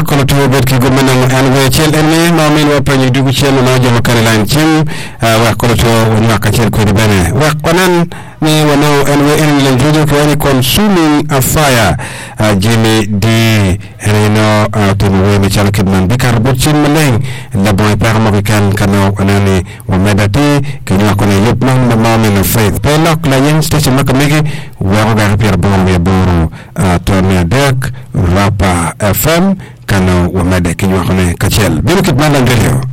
kono to bet ki gomna an we chel en ma min wa pani dugu chel no jama kala lan chim wa kono to woni ka chel ko di bene wa konan ni wono en we en len jojo ko woni consuming a fire jimi di reno to we mi chal kidman bikar botchin maleng la boy par mo kan kano anani wa medati kinyo ko ne yep man ma min faith pelok la yen station makamege wa ga pierre bon me buru to ne dek rapa fm kano wa mede kinyo ko ne kachel bin kidman la